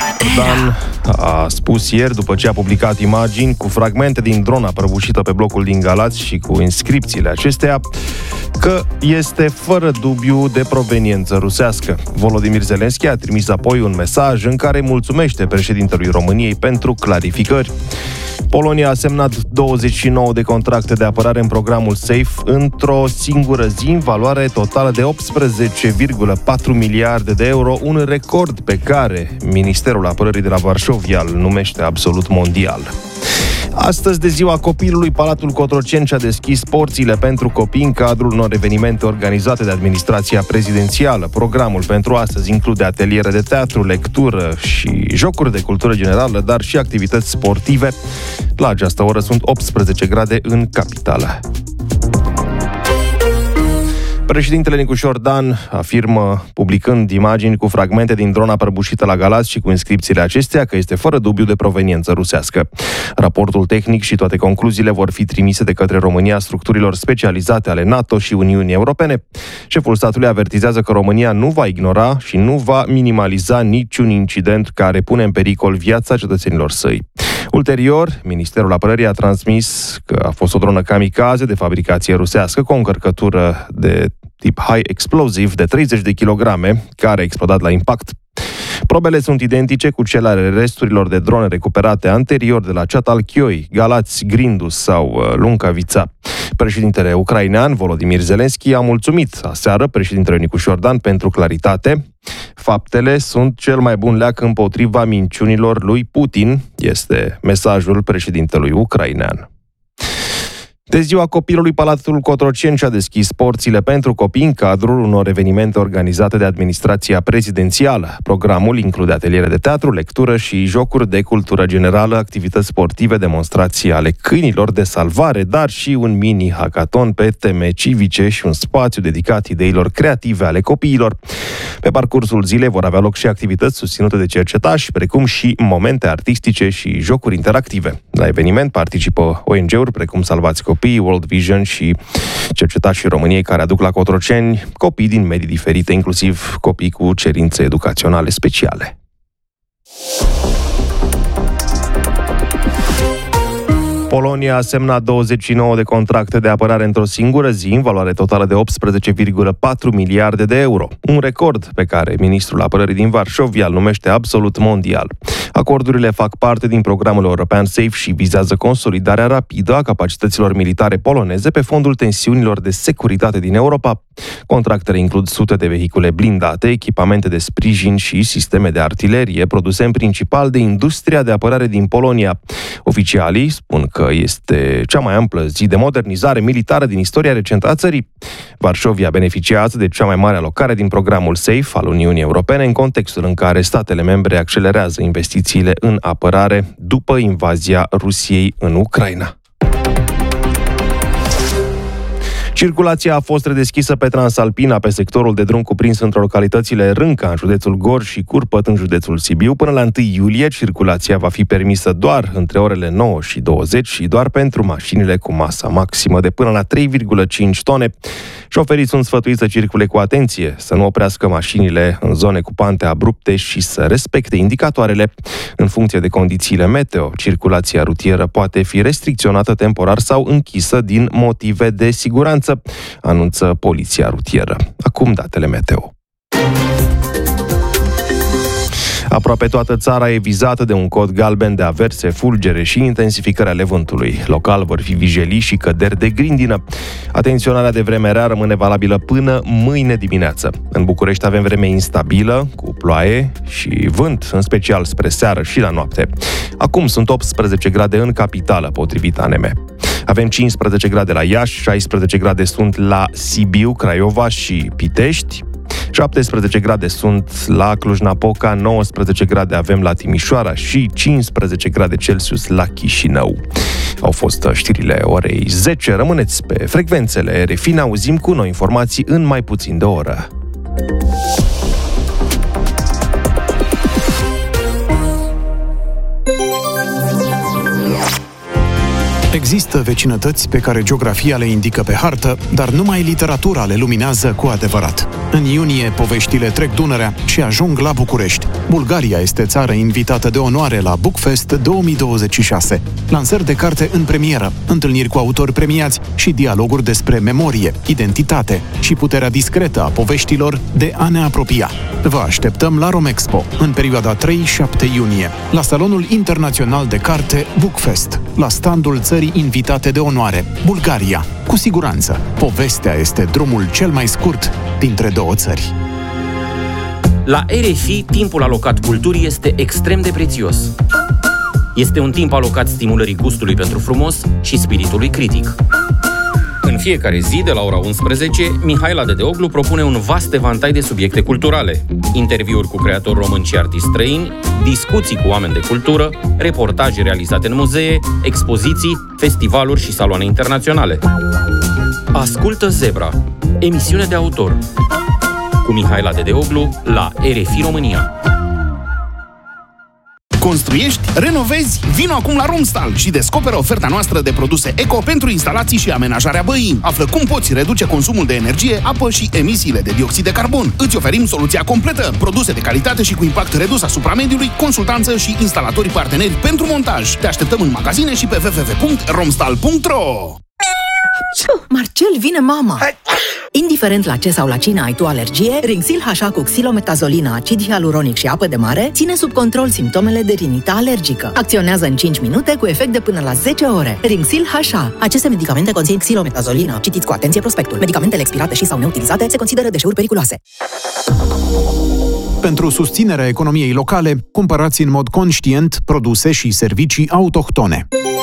Dan a spus ieri, după ce a publicat imagini cu fragmente din drona prăbușită pe blocul din Galați și cu inscripțiile acesteia, că este fără dubiu de proveniență rusească. Volodymyr Zelensky a trimis apoi un mesaj în care mulțumește președintelui României pentru clarificări. Polonia a semnat 29 de contracte de apărare în programul SAFE într-o singură zi, în valoare totală de 18,4 miliarde de euro, un record pe care Ministerul Apărării de la Varșovia îl numește absolut mondial. Astăzi, de ziua copilului, Palatul Cotroceni și-a deschis porțile pentru copii în cadrul unor evenimente organizate de administrația prezidențială. Programul pentru astăzi include ateliere de teatru, lectură și jocuri de cultură generală, dar și activități sportive. La această oră sunt 18 grade în capitală. Președintele Nicușor Dan afirmă, publicând imagini cu fragmente din drona prăbușită la Galați și cu inscripțiile acestea, că este fără dubiu de proveniență rusească. Raportul tehnic și toate concluziile vor fi trimise de către România structurilor specializate ale NATO și Uniunii Europene. Șeful statului avertizează că România nu va ignora și nu va minimaliza niciun incident care pune în pericol viața cetățenilor săi. Ulterior, Ministerul Apărării a transmis că a fost o dronă kamikaze de fabricație rusească cu o încărcătură de tip high explosive de 30 de kilograme, care a explodat la impact. Probele sunt identice cu cele ale resturilor de drone recuperate anterior de la Ceatalchioi, Galați, Grindus sau Luncavița. Președintele ucrainean, Volodymyr Zelensky, a mulțumit aseară președintele Nicușor Dan pentru claritate. Faptele sunt cel mai bun leac împotriva minciunilor lui Putin, este mesajul președintelui ucrainean. De ziua copilului, Palatul Cotroceni și-a deschis porțile pentru copii în cadrul unor evenimente organizate de administrația prezidențială. Programul include ateliere de teatru, lectură și jocuri de cultură generală, activități sportive, demonstrații ale câinilor de salvare, dar și un mini-hackathon pe teme civice și un spațiu dedicat ideilor creative ale copiilor. Pe parcursul zilei vor avea loc și activități susținute de cercetași, precum și momente artistice și jocuri interactive. La eveniment participă ONG-uri precum Salvați Copii, World Vision și cercetașii României care aduc la Cotroceni copii din medii diferite, inclusiv copii cu cerințe educaționale speciale. Polonia a semnat 29 de contracte de apărare într-o singură zi, în valoare totală de 18,4 miliarde de euro. Un record pe care ministrul apărării din Varșovia îl numește absolut mondial. Acordurile fac parte din programul european SAFE și vizează consolidarea rapidă a capacităților militare poloneze pe fondul tensiunilor de securitate din Europa. Contractele includ sute de vehicule blindate, echipamente de sprijin și sisteme de artilerie produse în principal de industria de apărare din Polonia. Oficialii spun că este cea mai amplă zi de modernizare militară din istoria recentă a țării. Varșovia beneficiază de cea mai mare alocare din programul SAFE al Uniunii Europene, în contextul în care statele membre accelerează investițiile în apărare după invazia Rusiei în Ucraina. Circulația a fost redeschisă pe Transalpina, pe sectorul de drum cuprins între localitățile Rânca, în județul Gorj, și Curpăt, în județul Sibiu. Până la 1 iulie, circulația va fi permisă doar între orele 9 și 20 și doar pentru mașinile cu masa maximă de până la 3,5 tone. Șoferii sunt sfătuiți să circule cu atenție, să nu oprească mașinile în zone cu pante abrupte și să respecte indicatoarele. În funcție de condițiile meteo, circulația rutieră poate fi restricționată temporar sau închisă din motive de siguranță, anunță Poliția Rutieră. Acum datele meteo. Aproape toată țara e vizată de un cod galben de averse, fulgere și intensificări ale vântului. Local vor fi vijelii și căderi de grindină. Atenționarea de vreme rea rămâne valabilă până mâine dimineață. În București avem vreme instabilă, cu ploaie și vânt, în special spre seară și la noapte. Acum sunt 18 grade în capitală, potrivit ANM. Avem 15 grade la Iași, 16 grade sunt la Sibiu, Craiova și Pitești, 17 grade sunt la Cluj-Napoca, 19 grade avem la Timișoara și 15 grade Celsius la Chișinău. Au fost știrile orei 10. Rămâneți pe frecvențele RFI, ne auzim cu noi informații în mai puțin de o oră. Există vecinătăți pe care geografia le indică pe hartă, dar numai literatura le luminează cu adevărat. În iunie, poveștile trec Dunărea și ajung la București. Bulgaria este țară invitată de onoare la Bookfest 2026. Lansări de carte în premieră, întâlniri cu autori premiați și dialoguri despre memorie, identitate și puterea discretă a poveștilor de a ne apropia. Vă așteptăm la Romexpo, în perioada 3-7 iunie, la Salonul Internațional de Carte Bookfest, la standul țării invitate de onoare, Bulgaria. Cu siguranță, povestea este drumul cel mai scurt dintre două țări. La RFI, timpul alocat culturii este extrem de prețios. Este un timp alocat stimulării gustului pentru frumos și spiritului critic. În fiecare zi, de la ora 11, Mihaela Dedeoglu propune un vast evantai de subiecte culturale, interviuri cu creatori români și artiști străini, discuții cu oameni de cultură, reportaje realizate în muzee, expoziții, festivaluri și saloane internaționale. Ascultă Zebra, emisiune de autor, cu Mihaela Dedeoglu la RFI România. Construiești? Renovezi? Vino acum la Romstal și descoperă oferta noastră de produse eco pentru instalații și amenajarea băii. Află cum poți reduce consumul de energie, apă și emisiile de dioxid de carbon. Îți oferim soluția completă, produse de calitate și cu impact redus asupra mediului, consultanță și instalatori parteneri pentru montaj. Te așteptăm în magazine și pe www.romstal.ro. Marcel, vine mama! Indiferent la ce sau la cine ai tu alergie, Rinxil HA cu xilometazolină, acid hialuronic și apă de mare ține sub control simptomele de rinită alergică. Acționează în 5 minute cu efect de până la 10 ore. Rinxil HA. Aceste medicamente conțin xilometazolină. Citiți cu atenție prospectul. Medicamentele expirate și sau neutilizate se consideră deșeuri periculoase. Pentru susținerea economiei locale, cumpărați în mod conștient produse și servicii autohtone.